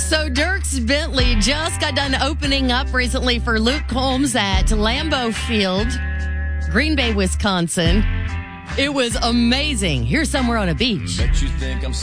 So Dierks Bentley just got done opening up recently for Luke Combs at Lambeau Field, Green Bay, Wisconsin. It was amazing. Here's somewhere on a beach. Bet you think I'm